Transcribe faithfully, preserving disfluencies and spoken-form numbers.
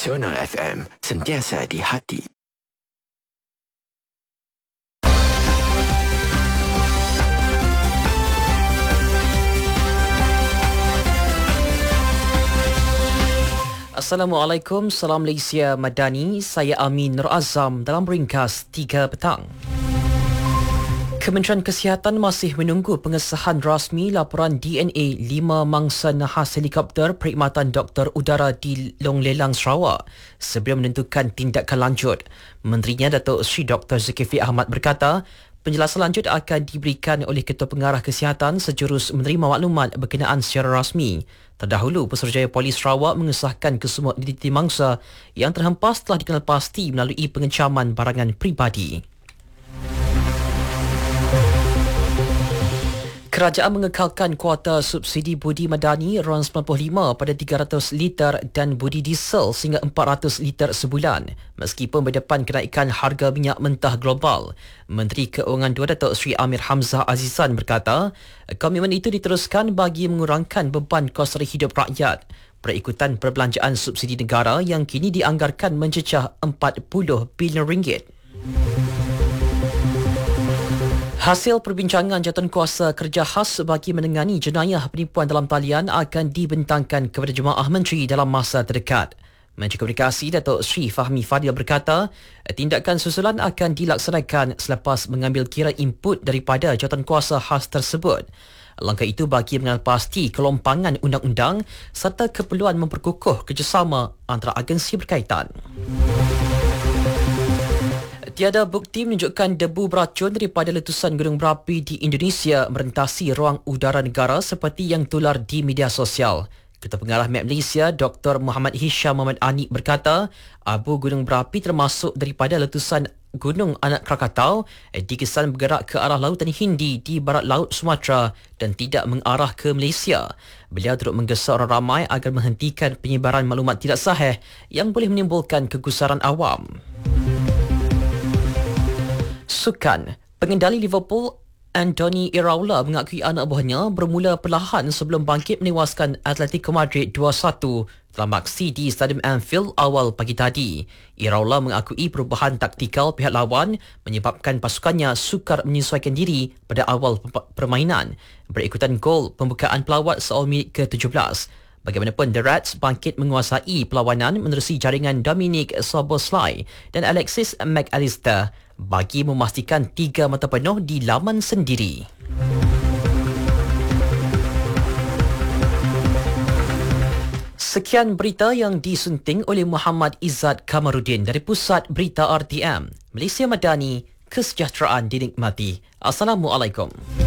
Nasional F M, sentiasa di hati. Assalamualaikum, Salam Malaysia Madani. Saya Amin Nur Azam dalam ringkas tiga petang. Kementerian Kesihatan masih menunggu pengesahan rasmi laporan D N A lima mangsa nahas helikopter perkhidmatan doktor udara di Long Lelang, Sarawak sebelum menentukan tindakan lanjut. Menterinya Datuk Seri Doktor Zulkifli Ahmad berkata, penjelasan lanjut akan diberikan oleh Ketua Pengarah Kesihatan sejurus menerima maklumat berkenaan secara rasmi. Terdahulu, Pesuruhjaya Polis Sarawak mengesahkan kesemua identiti mangsa yang terhempas telah dikenal pasti melalui pengecaman barangan peribadi. Kerajaan mengekalkan kuota subsidi budi madani R sembilan puluh lima pada tiga ratus liter dan budi diesel sehingga empat ratus liter sebulan meskipun berdepan kenaikan harga minyak mentah global. Menteri Keuangan dua Datuk Seri Amir Hamzah Azizan berkata, komitmen itu diteruskan bagi mengurangkan beban kos hidup rakyat berikutan perbelanjaan subsidi negara yang kini dianggarkan mencecah empat puluh bilion ringgit. Hasil perbincangan jawatankuasa kerja khas bagi menangani jenayah penipuan dalam talian akan dibentangkan kepada jemaah menteri dalam masa terdekat. Menteri Komunikasi Datuk Seri Fahmi Fadil berkata, tindakan susulan akan dilaksanakan selepas mengambil kira input daripada jawatankuasa khas tersebut. Langkah itu bagi mengenal pasti kelompangan undang-undang serta keperluan memperkukuh kerjasama antara agensi berkaitan. Tiada bukti menunjukkan debu beracun daripada letusan gunung berapi di Indonesia merentasi ruang udara negara seperti yang tular di media sosial. Ketua Pengarah M E T Malaysia, Doktor Muhammad Hisham Muhammad Anik berkata, abu gunung berapi termasuk daripada letusan Gunung Anak Krakatau dikesan bergerak ke arah Lautan Hindi di barat Laut Sumatera dan tidak mengarah ke Malaysia. Beliau turut menggesa orang ramai agar menghentikan penyebaran maklumat tidak sahih yang boleh menimbulkan kegusaran awam. Sukan, pengendali Liverpool Anthony Iraola mengakui anak buahnya bermula perlahan sebelum bangkit menewaskan Atletico Madrid dua satu dalam aksi di Stadium Anfield awal pagi tadi. Iraola mengakui perubahan taktikal pihak lawan menyebabkan pasukannya sukar menyesuaikan diri pada awal permainan berikutan gol pembukaan pelawat seawal minit ke tujuh belas. Bagaimanapun, The Reds bangkit menguasai perlawanan menerusi jaringan Dominic Szoboszlai dan Alexis Mac Allister bagi memastikan tiga mata penuh di laman sendiri. Sekian berita yang disunting oleh Muhammad Izzat Kamarudin dari Pusat Berita R T M. Malaysia Madani, kesejahteraan dinikmati. Assalamualaikum.